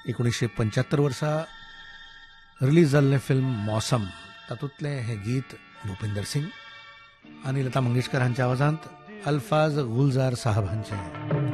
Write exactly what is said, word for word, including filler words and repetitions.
एकोणीसशे पंच्याहत्तर वर्सा रिलीज जाल्लें फिल्म मौसम तातूंतलें हें गीत भुपिंदर सिंग आनी लता मंगेशकर हांच्या आवाजांत अल्फाज गुलजार साहब हांचें.